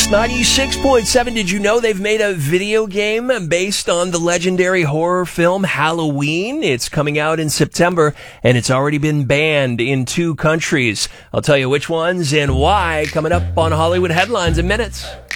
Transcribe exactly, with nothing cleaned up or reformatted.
X ninety-six point seven. Did you know they've made a video game based on the legendary horror film Halloween? It's coming out in September, and it's already been banned in two countries. I'll tell you which ones and why coming up on Hollywood Headlines in minutes.